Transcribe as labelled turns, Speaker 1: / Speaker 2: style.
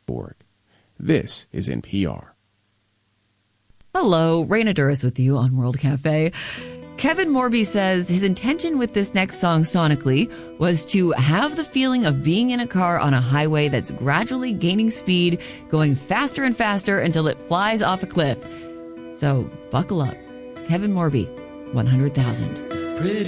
Speaker 1: Borg. This is NPR.
Speaker 2: Hello, Raina Duras with you on World Cafe. Kevin Morby says his intention with this next song sonically was to have the feeling of being in a car on a highway that's gradually gaining speed, going faster and faster until it flies off a cliff. So buckle up. Kevin Morby, 100,000.